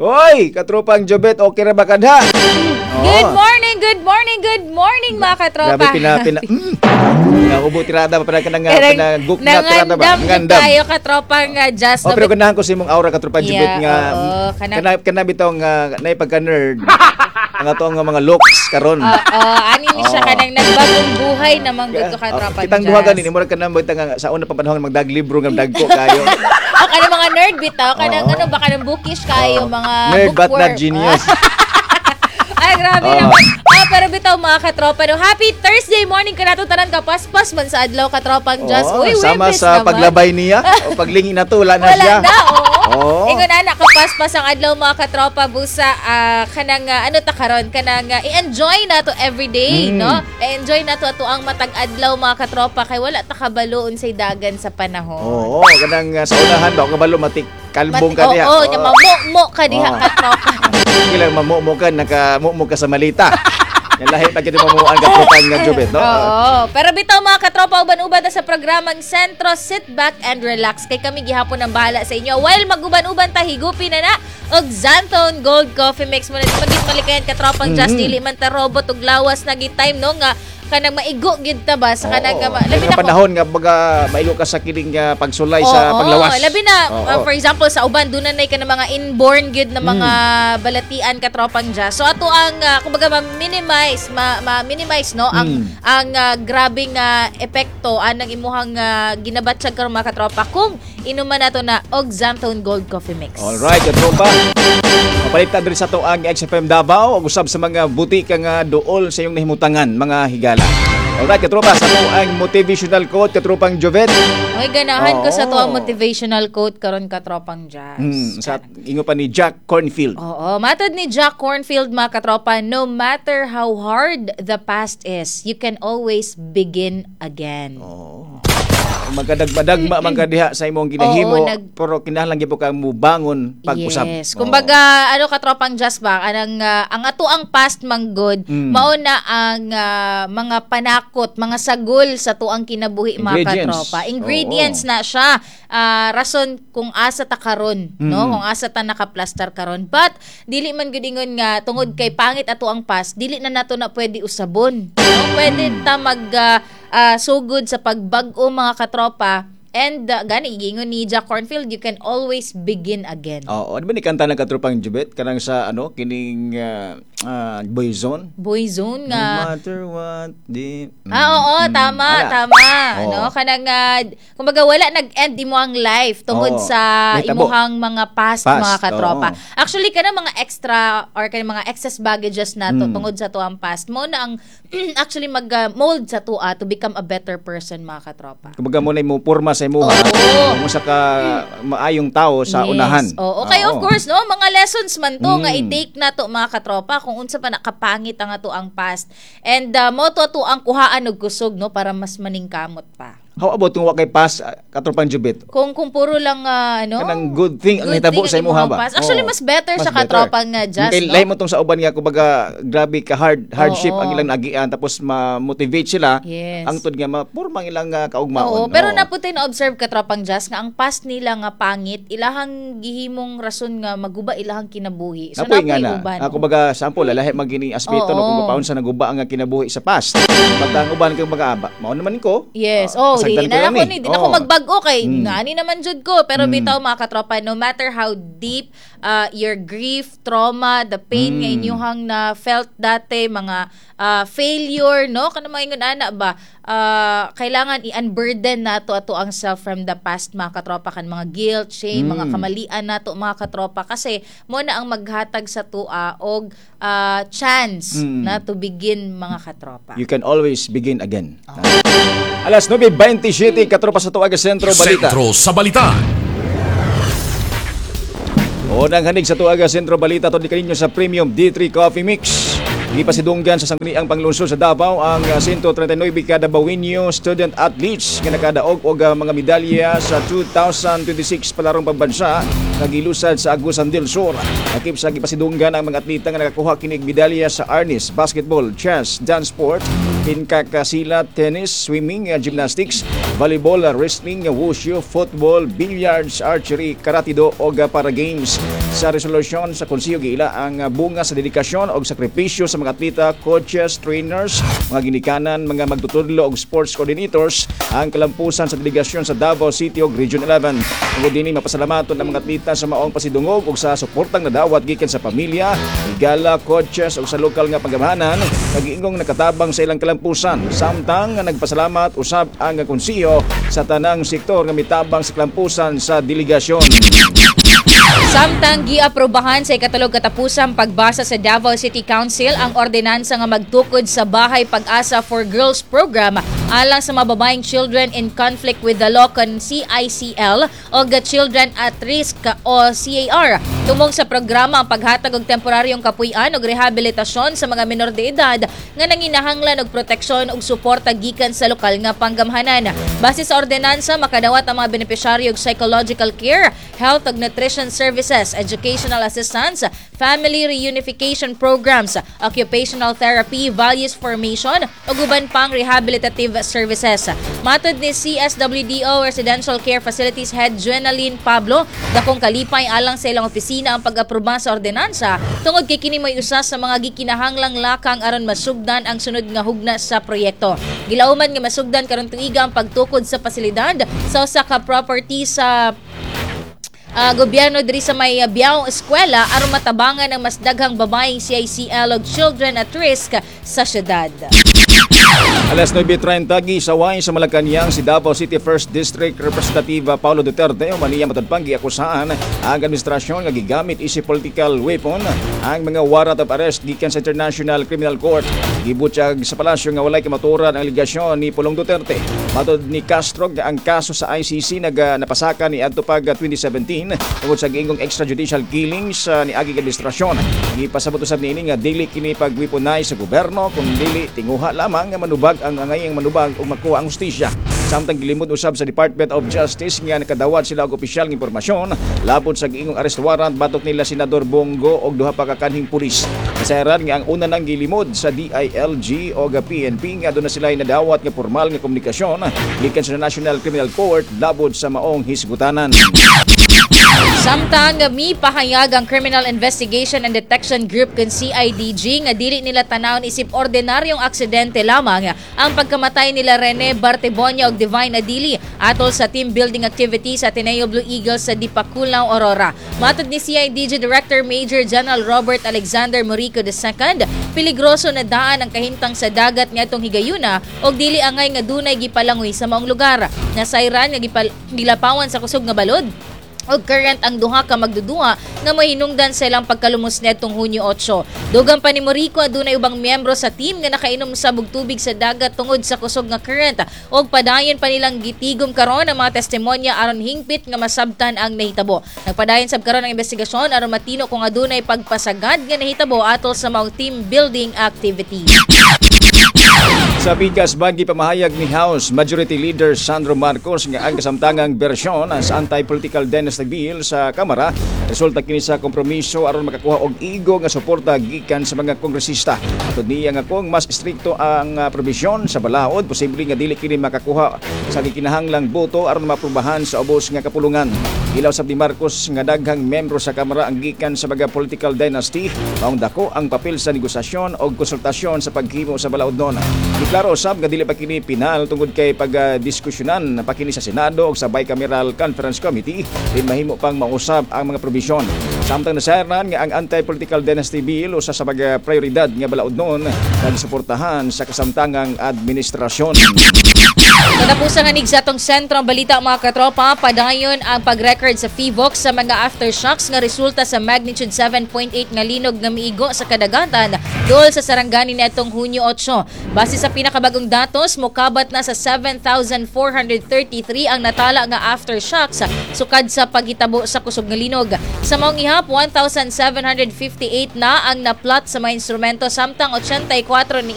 Hoy, katropang Jobet, okay ra ba kadha? Good morning mga katropa. Grabe pina. Naubo tirada pa ka nang guk na tirada ba? Nangandam tayo katropang just. Oh, pero ganahan ko sa imong aura katropang Jobet nga. Kana bitaw nga nay pagka-nerd. Ang ato nga mga looks karon. Ani ni siya kanang nagbagong buhay namang gud ko katropa. Kitang duha ganin imo ra kanang nga sa una pa panahon magdaglibro nga dagko kayo. Kanang mga nerd bitaw kanang ano ba kanang bookish kayo mga nerd but bookworm. not genius. Ay, grabe naman. Pero bitaw mga katropa, no? Happy Thursday morning ka nato tanan ka paspas man sa adlaw katropang just. Uy, sama Webes sa naman. paglabay niya o paglingi na to, wala na siya. Wala na, Ingon na nakapaspas ang adlaw mga katropa busa kanang ano ta karon kanang i-enjoy na to everyday, no? I-enjoy na to ato ang matag adlaw mga katropa kay wala ta kabalo unsay dagan sa panahon. Oo, kanang sa unahan ba kabalo matik kalbong ka diha. Oo, nya mamumo ka diha katropa. Kailang mamumo ka nakamumo ka sa malita. Yan lahi pa kito mamuan ka tropa nga Jobet, no? Oo. Pero bitaw mga katropa, uban-uban na sa programang Sentro, sit back and relax. Kay kami gihapon ang bahala sa inyo. While mag-uban-uban ta, higupin na og Xantone Gold Coffee Mix mo na maging malikayan katropang just dili man ta robot og lawas na time no nga kanang maigo gid ta ba sa kanang labi na panahon nga baga maigo ka sa kining pagsulay sa paglawas. Labi na for example sa uban dunan nay ka na mga inborn gid na mga balatian katropang just. So ato ang kumbaga ma-minimize no ang grabing epekto anang imuhang ginabatsyag karon mga katropa kung inuman nato na og Xantone Gold Coffee Mix. Alright, katropa. Mapalitan diri sa to ang XFM Davao ug usab sa mga butika nga duol sa iyong nahimutangan mga higala. Alright, katropa, sa to ang motivational quote katropang Jovet. Oy, ganahan ko sa to ang motivational quote karon katropang jazz. Sa ingo pa ni Jack Cornfield. Oo, matod ni Jack Cornfield mga katropa, no matter how hard the past is, you can always begin again. Magkadagmadagma man ka diha sa imong ginahimo pero kinahanglan gyud kang mubangon pag-usab. Yes. Kumbaga ano katropang just ba ang ato ang past manggod mao na ang mga panakot, mga sagol sa tuang kinabuhi mga katropa. Ingredients na siya. Rason kung asa ta karon, no? Kung asa ta nakaplastar karon. But dili man gud ingon nga tungod kay pangit ato ang past, dili na nato na pwede usabon. No? Pwede ta mag sugod sa pagbag-o mga katropa. And gani giingon ni Jack Cornfield, you can always begin again. Ano ba ni kanta ng katropang Jubet kanang sa kining Boyzone? Boyzone nga. No matter what the tama. No kanang kumbaga wala nag-end imo ang life tungod sa imuhang mga past mga katropa. Actually kana mga extra or kana mga excess baggages nato tungod sa tuang past mo na ang actually mag-mold sa tua to become a better person mga katropa. Kumbaga mo na mo porma sa imuha. Mo sa ka maayong tao sa unahan. Okay, of course no, mga lessons man to nga i-take na to mga katropa kung unsa pa nakapangit ang ato ang past. And mo to ang kuhaan og kusog no para mas maningkamot pa. How about kung wakay pass katropang Jubet? Kung puro lang kanang good thing ang hitabo sa imuha ba? Actually mas better sa katropang just no. Kay mo tong sa uban nga kumbaga grabe ka hardship ang ilang nagian tapos ma-motivate sila. Ang tud nga mapurmang ilang kaugmaon. Pero naputi na observe katropang just nga ang past nila nga pangit ilahang gihimong rason nga maguba ilahang kinabuhi. So napoy uban. Kumbaga sample lahi magini aspeto no kung paun sa naguba ang kinabuhi sa past. Pagka ang uban kay mag-aba, mao naman ko. Yes. Di na ako magbago kay ngani naman jud ko pero bitaw mga katropa no matter how deep your grief, trauma, the pain nga inyong na felt dati mga failure no kana maingon ana ba kailangan i-unburden nato ato ang self from the past mga katropa kan mga guilt, shame, mga kamalian nato mga katropa kasi mo na ang maghatag sa tua og chance na to begin mga katropa. You can always begin again. Alas 9:27 katropa sa tuaga Sentro Balita. Sentro sa Balita. Unang hanig sa tuaga Sentro Balita to di kaninyo sa Premium D3 Coffee Mix. Gipasidunggan sa sangguniang panglungsod sa Davao ang 139 kada Bawinyo student athletes nga nakadaog og mga medalya sa 2026 palarong pambansa nga gilusad sa Agusan del Sur. Akip sa gipasidunggan ang mga atleta nga nakakuha kinig medalya sa arnis, basketball, chess, dance sport, hinkakasilat, tennis, swimming, gymnastics, volleyball, wrestling, wushu, football, billiards, archery, karatido o para games. Sa resolusyon sa konseyo giila ang bunga sa dedikasyon o sakripisyo sa mga atleta, coaches, trainers, mga ginikanan, mga magtutudlo o sports coordinators ang kalampusan sa delegasyon sa Davao City o Region 11. Tungod din mapasalamaton ang mga atleta sa maong pasidungog o sa suportang nadawat gikan sa pamilya, higala, coaches o sa lokal nga pagamahanan nag-iingong nakatabang sa ilang kalampusan. Samtang nagpasalamat usab ang konseyo sa tanang sektor nga mitabang sa kalampusan sa delegasyon. Samtang giaprobahan sa ikatulog katapusang pagbasa sa Davao City Council ang ordinansa nga magtukod sa Bahay Pag-asa for Girls program alang sa mababaeng children in conflict with the law kon CICL o Children at Risk o CAR. Tumong sa programa ang paghatag og temporaryong kapuy-an ug rehabilitasyon sa mga menor de edad nga nanginahanglan og proteksyon ug suporta gikan sa lokal nga panggamhanan. Base sa ordinansa makadawat ang mga benepisyaryo og psychological care, health ug nutrition services, educational assistance, family reunification programs, occupational therapy, values formation ug uban pang rehabilitative services. Matod ni CSWDO Residential Care Facilities Head Jenaline Pablo, dakong kalipay alang sa ilang opisina ang pag-aproba sa ordinansa tungod kay kini may usa sa mga gikinahanglang lakang aron masugdan ang sunod nga hugna sa proyekto. Gilauman nga masugdan karon tuiga ang pagtukod sa pasilidad sa usa ka property sa gobyerno diri sa may Biao Eskwela aron matabangan ang mas daghang babaeng CICL ug children at risk sa syudad. Alas 9:30 gisaway sa Malacañang si Davao City 1st District Representative Paulo Duterte umaniya matudpang giakusahan ang administrasyon nga gigamit isip political weapon ang mga warrant of arrest gikan sa International Criminal Court. Gibutyag sa palasyo nga walay kamaturan ang aligasyon ni Pulong Duterte. Matod ni Castro nga ang kaso sa ICC napasaka ni adto pag 2017 tungod sa giingong extrajudicial killings ni aging administrasyon. Gipasabot usab niini nga dili kini pag-weaponize sa gobyerno kun dili tinguha lamang nga manubag ang angayang manubag ug makuha ang hustisya. Samtang gilimod usab sa Department of Justice nga nakadawat sila og opisyal nga impormasyon labot sa giingong arrest warrant batok nila Senador Bongo og duha pa ka kanhing pulis. Kasayaran nga ang una nang gilimod sa DILG o PNP nga doon na sila nadawat nga formal nga komunikasyon gikan sa National Criminal Court labot sa maong hisgutanan. Samtang mi pahayag ang Criminal Investigation and Detection Group kun CIDG nga dili nila tanawon isip ordinaryong aksidente lamang ang pagkamatay nila Rene Bartebonia og Divine Adili atol sa team building activity sa Ateneo Blue Eagles sa Dipakulaw, Aurora. Matod ni CIDG Director Major General Robert Alexander Morico II, peligroso na daan ang kahintang sa dagat ngadtong higayuna og dili angay nga dunay gipalangoy sa maong lugar. Nasayran nga gilapawan sa kusog nga balod og current ang duha ka magdudua nga mahinungdan sa ilang pagkalumos netong Hunyo 8. Dugang pa ni Morico adunay ubang miyembro sa team nga nakainom sa bugtubig sa dagat tungod sa kusog nga current og padayon pa nilang gitigom karon ang mga testimonya aron hingpit nga masabtan ang nahitabo. Nagpadayon sab karon ang investigasyon aron matino kung adunay pagpasagad nga nahitabo atol sa mga team building activity. Sa bigas bagi pamahayag ni House Majority Leader Sandro Marcos nga ang kasamtangang bersyon sa anti-political dynasty bill sa Kamara resulta kini sa kompromiso aron makakuha og igo nga suporta gikan sa mga kongresista. Atod niya nga kung mas istrikto ang probisyon sa balaod, posible nga dili kini makakuha sa gikinahanglang boto aron maaprubahan sa ubos nga kapulungan. Ilaw sab ni Marcos nga daghang membro sa Kamara ang gikan sa mga political dynasty, maong dako ang papel sa negosasyon o konsultasyon sa paghimo sa balaod non. Klaro usab nga dili pa kini pinal tungod kay pagdiskusyonan pa kini sa Senado o sa Bicameral Conference Committee din mahimo pang mausab ang mga probisyon. Samtang nasayaran nga ang anti-political dynasty bill usa sa mga prioridad nga balaod noon nga gisuportahan sa kasamtangang administrasyon. Katapusan nga nig sa atong sentro ang balita mga katropa, padayon ang pag-record sa PHIVOLCS sa mga aftershocks nga resulta sa magnitude 7.8 nga linog nga miigo sa kadagatan dol sa Sarangani netong Hunyo 8. Base sa pinakabagong datos, mokabat na sa 7,433 ang natala nga aftershocks sukad sa paghitabo sa kusog nga linog. Sa maong up 1,758 na ang naplot sa mga instrumento samtang 84 ni